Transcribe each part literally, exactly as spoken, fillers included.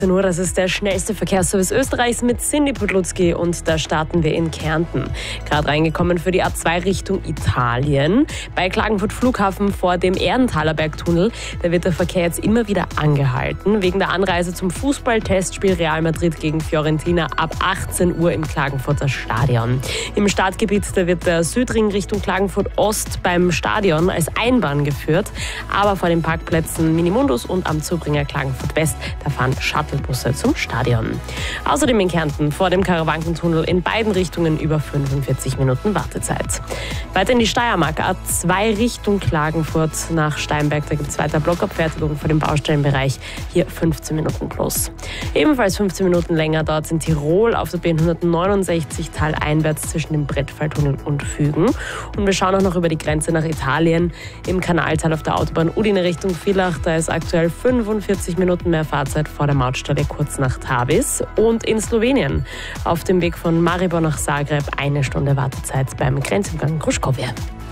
Nur, das ist der schnellste Verkehrsservice Österreichs mit Cindy Podlutzki und da starten wir in Kärnten. Gerade reingekommen für die A zwei Richtung Italien. Bei Klagenfurt Flughafen vor dem Erdenthaler Bergtunnel, da wird der Verkehr jetzt immer wieder angehalten. Wegen der Anreise zum Fußball-Testspiel Real Madrid gegen Fiorentina ab achtzehn Uhr im Klagenfurter Stadion. Im Startgebiet, da wird der Südring Richtung Klagenfurt Ost beim Stadion als Einbahn geführt. Aber vor den Parkplätzen Minimundus und am Zubringer Klagenfurt West, da fahren Shuttle Busse zum Stadion. Außerdem in Kärnten vor dem Karawankentunnel in beiden Richtungen über fünfundvierzig Minuten Wartezeit. Weiter in die Steiermark, A zwei Richtung Klagenfurt nach Steinberg. Da gibt es weiter Blockabfertigung vor dem Baustellenbereich. Hier fünfzehn Minuten plus. Ebenfalls fünfzehn Minuten länger dort in Tirol auf der B hundertneunundsechzig taleinwärts zwischen dem Brettfalltunnel und Fügen. Und wir schauen auch noch über die Grenze nach Italien. Im Kanaltal auf der Autobahn Udine Richtung Villach. Da ist aktuell fünfundvierzig Minuten mehr Fahrzeit vor der Mautstelle kurz nach Tavis. Und in Slowenien auf dem Weg von Maribor nach Zagreb eine Stunde Wartezeit beim Grenzübergang Gruškovje.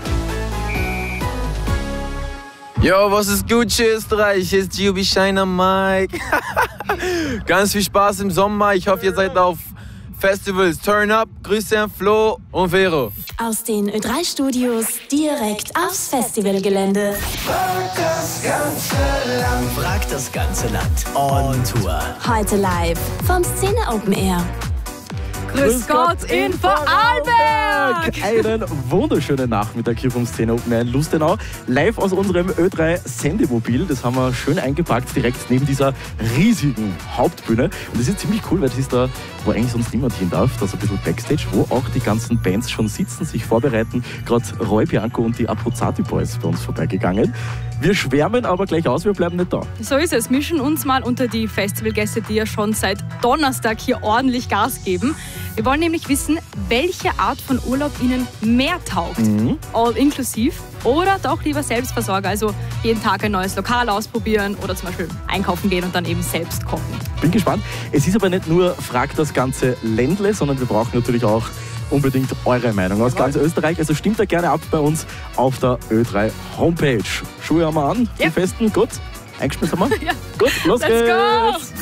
Yo, was ist gut, Österreich? Hier ist Giobi Shiner Mike. Ganz viel Spaß im Sommer. Ich hoffe, ihr seid auf Festivals. Turn up. Grüße an Flo und Vero. Aus den Ö drei Studios direkt aufs Festivalgelände. Frag das ganze Land. Frag das ganze Land. On Tour. Heute live vom Szene Open Air. Grüß Gott in Vorarlberg! Einen wunderschönen Nachmittag hier vom Szene Open Air in Lustenau. Live aus unserem Ö drei Sendemobil. Das haben wir schön eingepackt, direkt neben dieser riesigen Hauptbühne. Und das ist ziemlich cool, weil das ist da, wo eigentlich sonst niemand hin darf. Das ist ein bisschen Backstage, wo auch die ganzen Bands schon sitzen, sich vorbereiten. Gerade Roy Bianco und die Abruzzati Boys bei uns vorbeigegangen. Wir schwärmen aber gleich aus, wir bleiben nicht da. So ist es. Mischen uns mal unter die Festivalgäste, die ja schon seit Donnerstag hier ordentlich Gas geben. Wir wollen nämlich wissen, welche Art von Urlaub Ihnen mehr taugt. Mhm. All inklusiv oder doch lieber Selbstversorger, also jeden Tag ein neues Lokal ausprobieren oder zum Beispiel einkaufen gehen und dann eben selbst kochen. Bin gespannt. Es ist aber nicht nur Frag das ganze Ländle, sondern wir brauchen natürlich auch unbedingt eure Meinung aus ganz Österreich. Also stimmt da gerne ab bei uns auf der Ö drei Homepage. Schuhe haben wir an, die yep. festen, gut. Eingeschmissen haben wir? Ja. Gut, los Let's geht's! Go.